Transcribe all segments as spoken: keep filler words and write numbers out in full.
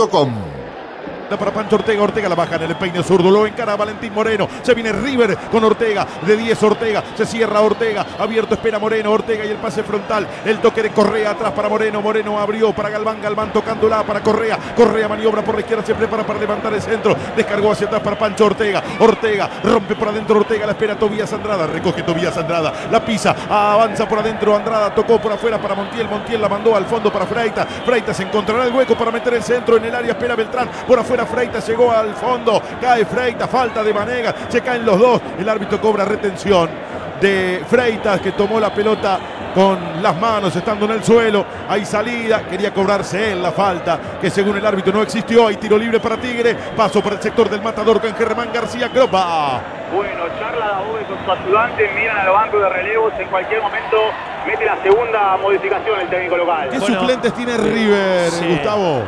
punto com. Para Pancho Ortega, Ortega la baja en el peine zurdo, lo encara Valentín Moreno, se viene River con Ortega, de diez Ortega, se cierra Ortega, abierto espera Moreno, Ortega y el pase frontal, el toque de Correa atrás para Moreno, Moreno abrió para Galván, Galván tocándola para Correa, Correa maniobra por la izquierda, se prepara para levantar el centro, descargó hacia atrás para Pancho Ortega, Ortega rompe por adentro Ortega, la espera Tobías Andrada, recoge Tobías Andrada, la pisa, avanza por adentro Andrada, tocó por afuera para Montiel, Montiel la mandó al fondo para Freitas, Freitas encontrará el hueco para meter el centro en el área, espera Beltrán, por afuera Freitas llegó al fondo, cae Freitas, falta de Vanegas, se caen los dos, el árbitro cobra retención de Freitas que tomó la pelota con las manos estando en el suelo, hay salida, quería cobrarse él la falta que según el árbitro no existió, hay tiro libre para Tigre, paso para el sector del matador con Germán García Gropa. Bueno, charla Dabove con su ayudante, miran al banco de relevos, en cualquier momento mete la segunda modificación el técnico local. ¿Qué bueno, suplentes tiene River, sí. Gustavo?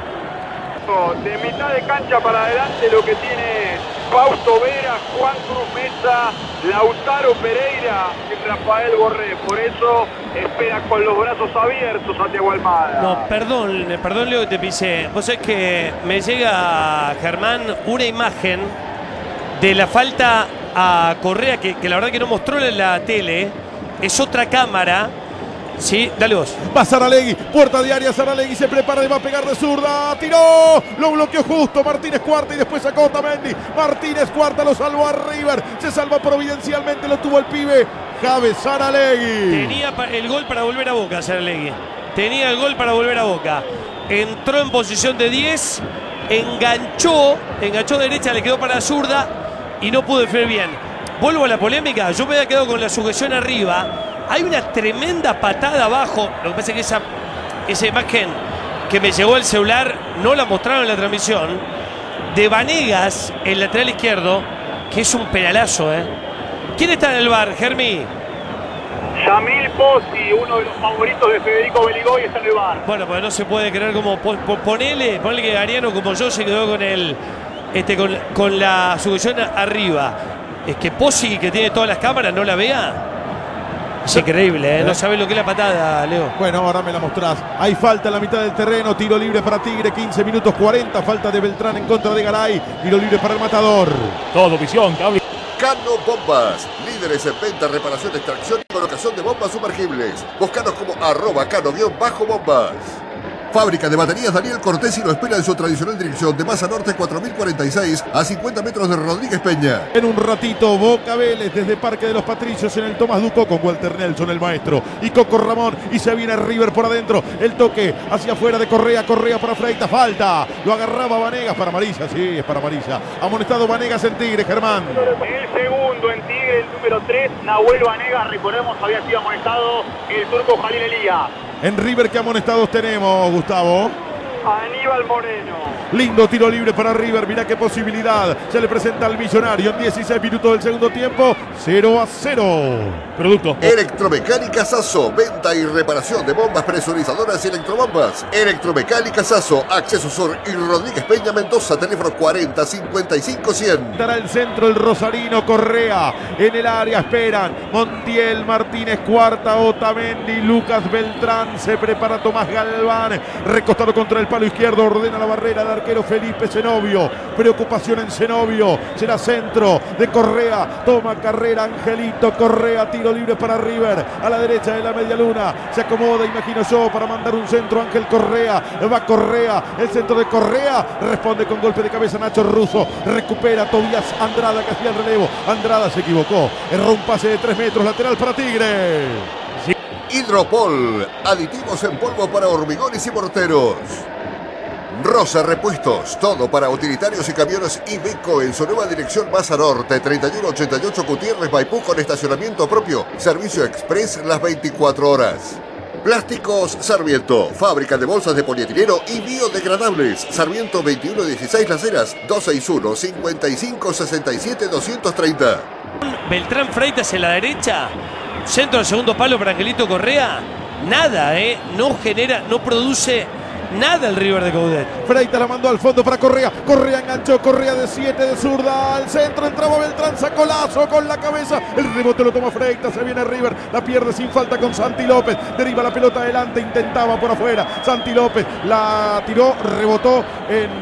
De mitad de cancha para adelante lo que tiene Fausto Vera, Juan Cruz Mesa, Lautaro Pereira y Rafael Borré. Por eso espera con los brazos abiertos Santiago Almada. No, perdón, perdón Leo que te pisé. Vos sabés que me llega, Germán, una imagen de la falta a Correa que, que la verdad que no mostró en la tele. Es otra cámara. Sí, dale vos. Va Saralegui, puerta de área, Saralegui se prepara y va a pegar de zurda, tiró, lo bloqueó justo, Martínez Cuarta y después sacó Otamendi, Martínez Cuarta lo salvó a River, se salva providencialmente, lo tuvo el pibe, Javes Saralegui. Tenía el gol para volver a Boca, Saralegui, tenía el gol para volver a Boca, entró en posición de diez, enganchó, enganchó derecha, le quedó para la zurda y no pudo definir bien. Vuelvo a la polémica, yo me había quedado con la sujeción arriba. Hay una tremenda patada abajo. Lo que pasa es que esa, esa imagen que me llegó al celular no la mostraron en la transmisión. De Vanegas, el lateral izquierdo, que es un penalazo, ¿eh? ¿Quién está en el bar, Germi? Yamil Pozzi, uno de los favoritos de Federico Beligoy, está en el bar. Bueno, pues no se puede creer como... Ponele, ponele que Gariano, como yo, se quedó con, el, este, con, con la sujeción arriba. Es que Pozzi, que tiene todas las cámaras, no la vea. Es increíble, ¿eh? No sabes lo que es la patada, Leo. Bueno, ahora me la mostrás. Hay falta en la mitad del terreno, tiro libre para Tigre, quince minutos cuarenta, falta de Beltrán en contra de Garay, tiro libre para el matador. Todo visión, cable. Cano Bombas, líderes en venta, reparación, extracción y colocación de bombas sumergibles. Búscanos como arroba cano-bombas. Fábrica de baterías Daniel Cortés y lo espera en su tradicional dirección de Masa Norte cuatro mil cuarenta y seis a cincuenta metros de Rodríguez Peña. En un ratito, Boca Vélez desde Parque de los Patricios en el Tomás Ducó con Walter Nelson, el maestro, y Coco Ramón, y se viene River por adentro, el toque hacia afuera de Correa, Correa para Freitas, falta, lo agarraba Vanegas para Marisa, sí, es para Marisa, amonestado Vanegas en Tigre, Germán. El segundo en Tigre, el número tres, Nahuel Vanegas, recordemos, había sido amonestado el turco Jalil Elías. En River, ¿qué amonestados tenemos, Gustavo? Aníbal Moreno. Lindo tiro libre para River, mirá qué posibilidad. Se le presenta al Millonario en dieciséis minutos del segundo tiempo, cero a cero. Producto. Electromecánica Sasso, venta y reparación de bombas presurizadoras y electrobombas. Electromecánica Sasso, Acceso Sur y Rodríguez Peña Mendoza, teléfono cuarenta cincuenta y cinco cien. Dará el centro el rosarino Correa. En el área esperan Montiel, Martínez Cuarta, Otamendi, Lucas Beltrán. Se prepara Tomás Galván. Recostado contra el palo izquierdo, ordena la barrera el arquero Felipe Zenobio. Preocupación en Zenobio. Será centro de Correa. Toma carrera Angelito Correa. Tiro libre para River. A la derecha de la media luna. Se acomoda, imagino yo, para mandar un centro Ángel Correa. Va Correa. El centro de Correa. Responde con golpe de cabeza Nacho Russo. Recupera Tobías Andrada que hacía el relevo. Andrada se equivocó. Erró un pase de tres metros. Lateral para Tigre. Hidropol, aditivos en polvo para hormigones y morteros. Rosa Repuestos, todo para utilitarios y camiones Iveco en su nueva dirección Masa Norte, treinta y uno ochenta y ocho Gutiérrez Maipú con estacionamiento propio, servicio express las veinticuatro horas. Plásticos Sarmiento, fábrica de bolsas de polietileno y biodegradables. Sarmiento veintiuno dieciséis Las Heras, dos seis uno, cincuenta y cinco sesenta y siete doscientos treinta. Beltrán Freitas en la derecha, centro del segundo palo para Angelito Correa. Nada, ¿eh? No genera, no produce nada el River de Coudet. Freitas la mandó al fondo para Correa. Correa enganchó, Correa de siete de zurda al centro, entraba Beltrán, sacó lazo con la cabeza. El rebote lo toma Freitas, se viene River, la pierde sin falta con Santi López. Deriva la pelota adelante, intentaba por afuera. Santi López la tiró, rebotó en